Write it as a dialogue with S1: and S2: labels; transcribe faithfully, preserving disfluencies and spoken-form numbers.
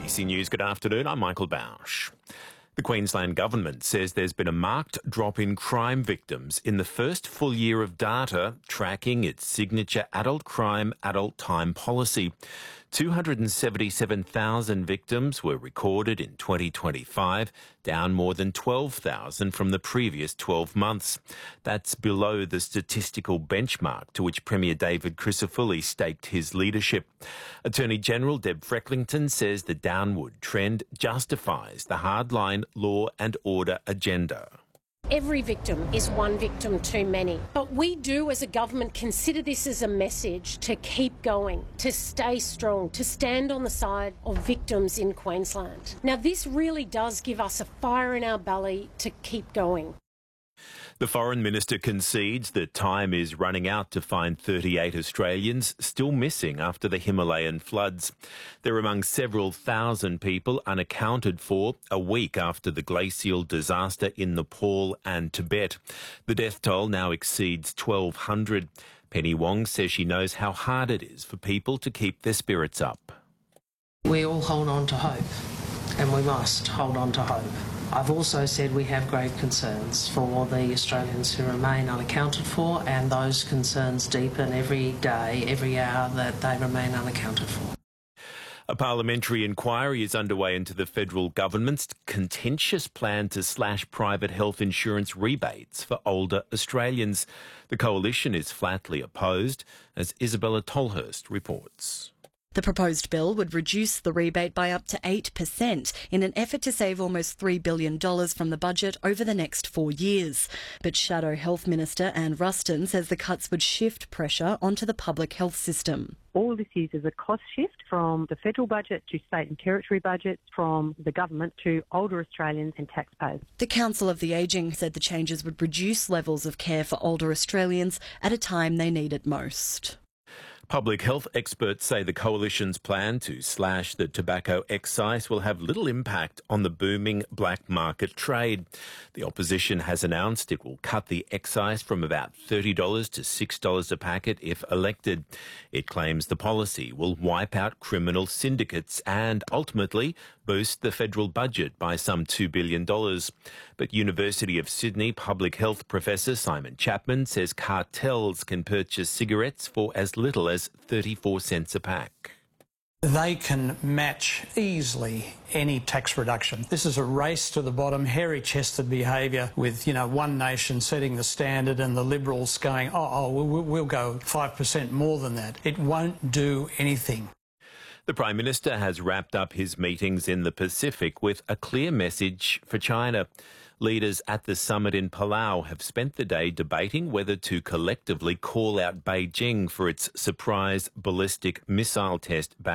S1: A B C News, good afternoon. I'm Michael Bausch. The Queensland Government says there's been a marked drop in crime victims in the first full year of data tracking its signature adult crime, adult time policy. two hundred seventy-seven thousand victims were recorded in twenty twenty-five, down more than twelve thousand from the previous twelve months. That's below the statistical benchmark to which Premier David Crisafulli staked his leadership. Attorney General Deb Frecklington says the downward trend justifies the hardline law and order agenda.
S2: Every victim is one victim too many. But we do, as a government, consider this as a message to keep going, to stay strong, to stand on the side of victims in Queensland. Now, this really does give us a fire in our belly to keep going.
S1: The Foreign Minister concedes that time is running out to find thirty-eight Australians still missing after the Himalayan floods. They're among several thousand people unaccounted for a week after the glacial disaster in Nepal and Tibet. The death toll now exceeds twelve hundred. Penny Wong says she knows how hard it is for people to keep their spirits up.
S3: We all hold on to hope, and we must hold on to hope. I've also said we have grave concerns for the Australians who remain unaccounted for, and those concerns deepen every day, every hour that they remain unaccounted for.
S1: A parliamentary inquiry is underway into the federal government's contentious plan to slash private health insurance rebates for older Australians. The coalition is flatly opposed, as Isabella Tolhurst reports.
S4: The proposed bill would reduce the rebate by up to eight percent in an effort to save almost three billion dollars from the budget over the next four years. But Shadow Health Minister Anne Ruston says the cuts would shift pressure onto the public health system.
S5: All this is is a cost shift from the federal budget to state and territory budgets, from the government to older Australians and taxpayers.
S4: The Council of the Ageing said the changes would reduce levels of care for older Australians at a time they need it most.
S1: Public health experts say the coalition's plan to slash the tobacco excise will have little impact on the booming black market trade. The opposition has announced it will cut the excise from about thirty dollars to six dollars a packet if elected. It claims the policy will wipe out criminal syndicates and ultimately boost the federal budget by some two billion dollars. But University of Sydney public health professor Simon Chapman says cartels can purchase cigarettes for as little as thirty-four cents a pack.
S6: They can match easily any tax reduction. This is a race to the bottom, hairy-chested behaviour with, you know, One Nation setting the standard and the Liberals going, oh, oh we'll, we'll go five percent more than that. It won't do anything.
S1: The Prime Minister has wrapped up his meetings in the Pacific with a clear message for China. Leaders at the summit in Palau have spent the day debating whether to collectively call out Beijing for its surprise ballistic missile test back